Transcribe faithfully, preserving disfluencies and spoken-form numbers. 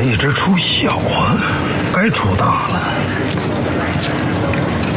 一直出小啊，该出大了。